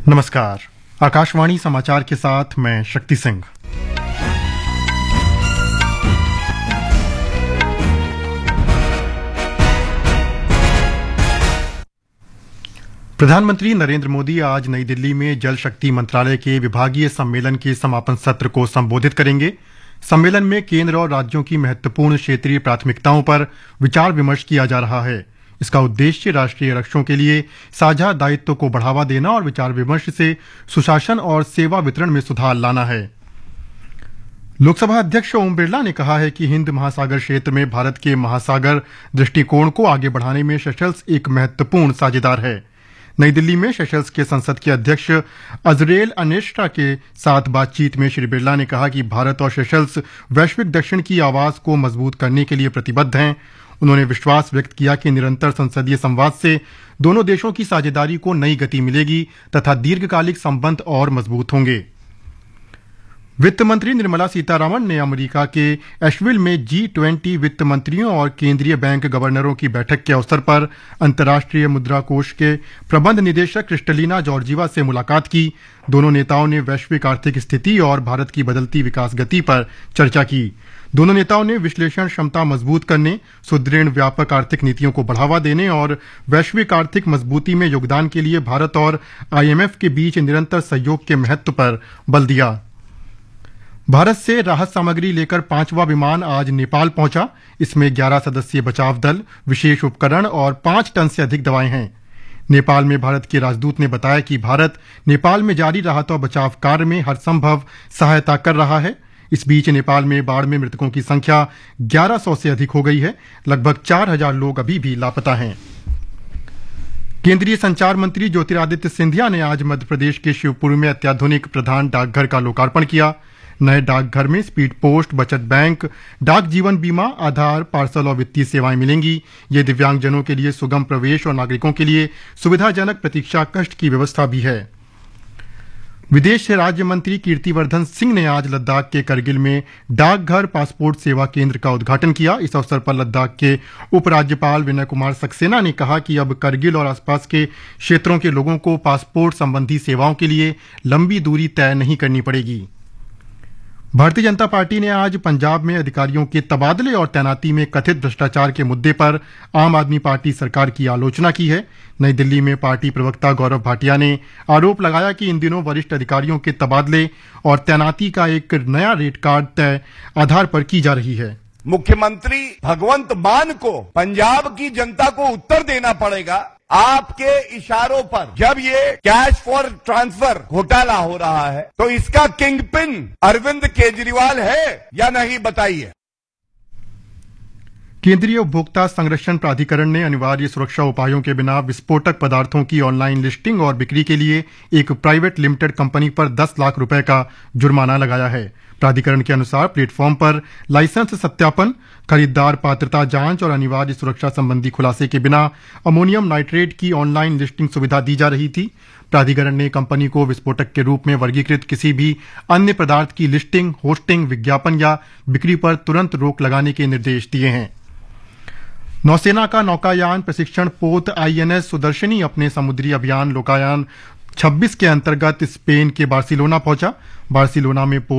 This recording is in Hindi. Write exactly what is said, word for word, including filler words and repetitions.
नमस्कार। आकाशवाणी समाचार के साथ मैं शक्ति सिंह। प्रधानमंत्री नरेंद्र मोदी आज नई दिल्ली में जल शक्ति मंत्रालय के विभागीय सम्मेलन के समापन सत्र को संबोधित करेंगे। सम्मेलन में केंद्र और राज्यों की महत्वपूर्ण क्षेत्रीय प्राथमिकताओं पर विचार विमर्श किया जा रहा है। इसका उद्देश्य राष्ट्रीय लक्ष्यों के लिए साझा दायित्व को बढ़ावा देना और विचार विमर्श से सुशासन और सेवा वितरण में सुधार लाना है। लोकसभा अध्यक्ष ओम बिरला ने कहा है कि हिंद महासागर क्षेत्र में भारत के महासागर दृष्टिकोण को आगे बढ़ाने में सेशल्स एक महत्वपूर्ण साझेदार है। नई दिल्ली में सेशल्स के संसद के अध्यक्ष अजरेल अनेस्टा के साथ बातचीत में श्री बिरला ने कहा कि भारत और सेशल्स वैश्विक दक्षिण की आवाज को मजबूत करने के लिए प्रतिबद्ध हैं। उन्होंने विश्वास व्यक्त किया कि निरंतर संसदीय संवाद से दोनों देशों की साझेदारी को नई गति मिलेगी तथा दीर्घकालिक संबंध और मजबूत होंगे। वित्त मंत्री निर्मला सीतारामन ने अमेरिका के एशविल में जी ट्वेंटी वित्त मंत्रियों और केंद्रीय बैंक गवर्नरों की बैठक के अवसर पर अंतर्राष्ट्रीय मुद्रा कोष के प्रबंध निदेशक क्रिस्टलिना जॉर्जीवा से मुलाकात की। दोनों नेताओं ने वैश्विक आर्थिक स्थिति और भारत की बदलती विकास गति पर चर्चा की। दोनों नेताओं ने विश्लेषण क्षमता मजबूत करने, सुदृढ़ व्यापक आर्थिक नीतियों को बढ़ावा देने और वैश्विक आर्थिक मजबूती में योगदान के लिए भारत और आईएमएफ के बीच निरंतर सहयोग के महत्व पर बल दिया। भारत से राहत सामग्री लेकर पांचवा विमान आज नेपाल पहुंचा। इसमें ग्यारह सदस्यीय बचाव दल, विशेष उपकरण और पांच टन से अधिक दवाएं हैं। नेपाल में भारत के राजदूत ने बताया कि भारत नेपाल में जारी राहत और बचाव कार्य में हर संभव सहायता कर रहा है। इस बीच नेपाल में बाढ़ में मृतकों की संख्या ग्यारह सौ से अधिक हो गई है। लगभग चार हजार लोग अभी भी लापता हैं। केंद्रीय संचार मंत्री ज्योतिरादित्य सिंधिया ने आज मध्य प्रदेश के शिवपुरी में अत्याधुनिक प्रधान डाकघर का लोकार्पण किया। नए डाकघर में स्पीड पोस्ट, बचत बैंक, डाक जीवन बीमा, आधार, पार्सल और वित्तीय सेवाएं मिलेंगी। ये दिव्यांगजनों के लिए सुगम प्रवेश और नागरिकों के लिए सुविधाजनक प्रतीक्षा कक्ष की व्यवस्था भी है। विदेश राज्य मंत्री कीर्तिवर्धन सिंह ने आज लद्दाख के करगिल में डाकघर पासपोर्ट सेवा केंद्र का उद्घाटन किया। इस अवसर पर लद्दाख के उपराज्यपाल विनय कुमार सक्सेना ने कहा कि अब करगिल और आसपास के क्षेत्रों के लोगों को पासपोर्ट संबंधी सेवाओं के लिए लंबी दूरी तय नहीं करनी पड़ेगी। भारतीय जनता पार्टी ने आज पंजाब में अधिकारियों के तबादले और तैनाती में कथित भ्रष्टाचार के मुद्दे पर आम आदमी पार्टी सरकार की आलोचना की है। नई दिल्ली में पार्टी प्रवक्ता गौरव भाटिया ने आरोप लगाया कि इन दिनों वरिष्ठ अधिकारियों के तबादले और तैनाती का एक नया रेट कार्ड तय आधार पर की जा रही है। मुख्यमंत्री भगवंत मान को पंजाब की जनता को उत्तर देना पड़ेगा। आपके इशारों पर जब ये कैश फॉर ट्रांसफर घोटाला हो रहा है तो इसका किंगपिन अरविंद केजरीवाल है या नहीं, बताइए। केंद्रीय उपभोक्ता संरक्षण प्राधिकरण ने अनिवार्य सुरक्षा उपायों के बिना विस्फोटक पदार्थों की ऑनलाइन लिस्टिंग और बिक्री के लिए एक प्राइवेट लिमिटेड कंपनी पर दस लाख रुपए का जुर्माना लगाया है। प्राधिकरण के अनुसार प्लेटफॉर्म पर लाइसेंस सत्यापन, खरीदार पात्रता जांच और अनिवार्य सुरक्षा संबंधी खुलासे के बिना अमोनियम नाइट्रेट की ऑनलाइन लिस्टिंग सुविधा दी जा रही थी। प्राधिकरण ने कंपनी को विस्फोटक के रूप में वर्गीकृत किसी भी अन्य पदार्थ की लिस्टिंग, होस्टिंग, विज्ञापन या बिक्री पर तुरंत रोक लगाने के निर्देश दिए हैं। नौसेना का नौकायान प्रशिक्षण पोत आईएनएस सुदर्शनी अपने समुद्री अभियान लोकायान छब्बीस के अंतर्गत स्पेन के बार्सिलोना पहुंचा। बार्सिलोना में